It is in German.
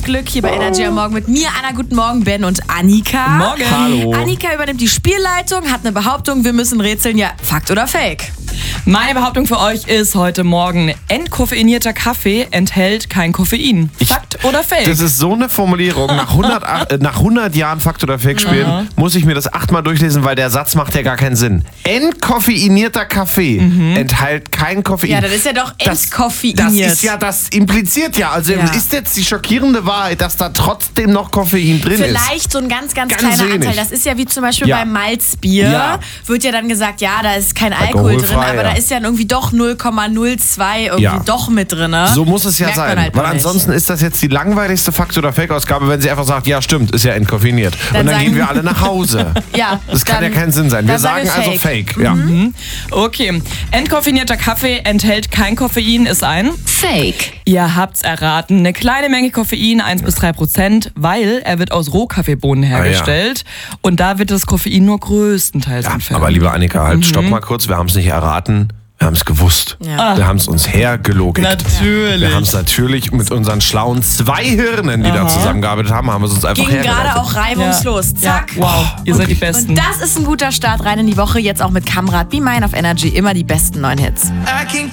Glück hier bei Energy am Morgen mit mir, Anna. Guten Morgen, Ben und Annika. Morgen. Hallo. Annika übernimmt die Spielleitung, hat eine Behauptung, wir müssen rätseln, ja, Fakt oder Fake? Meine Behauptung für euch ist heute Morgen: entkoffeinierter Kaffee enthält kein Koffein. Fakt oder Fake? Das ist so eine Formulierung. Nach 100 Jahren Fakt oder Fake spielen, muss ich mir das 8-mal durchlesen, weil der Satz macht ja gar keinen Sinn. Entkoffeinierter Kaffee enthält kein Koffein. Ja, das ist ja doch entkoffeiniert. Das impliziert ja. Also ist jetzt die schockierende Wahrheit, dass da trotzdem noch Koffein drin ist. Vielleicht so ein ganz Ganz kleiner wenig. Anteil. Das ist ja wie zum Beispiel Ja. beim Malzbier. Ja. Wird ja dann gesagt, ja, da ist kein Alkohol drin, Alkoholfrei, aber ja. da ist ja irgendwie doch 0,02 irgendwie Ja. doch mit drin. So muss es ja Merkt man sein. halt Weil noch nicht. ansonsten ist das jetzt die langweiligste Fakt- oder Fake-Ausgabe, wenn sie einfach sagt, ja stimmt, ist ja entkoffeiniert. Dann Und dann sagen- gehen wir alle nach Hause. Ja, Das kann dann- ja keinen Sinn sein. Wir dann sagen sagen wir also Fake. Fake. Ja. Okay, entkoffinierter Kaffee enthält kein Koffein ist ein... Fake. Ihr habt's erraten. Eine kleine Menge Koffein, 1-3%, weil er wird aus Rohkaffeebohnen hergestellt. Und da wird das Koffein nur größtenteils entfernt. Aber liebe Annika, halt, stopp mal kurz. Wir haben es nicht erraten. Wir haben es gewusst. Ja. Wir haben es uns hergelogigt. Natürlich. Wir haben es natürlich mit unseren schlauen 2 Hirnen, die da zusammengearbeitet haben wir es uns einfach Ging gerade hergeleitet. auch reibungslos. Ja. Zack. Wow, ihr seid die Besten. Und das ist ein guter Start rein in die Woche. Jetzt auch mit Kamrat Be Mine auf Energy. Immer die besten neuen Hits. I can't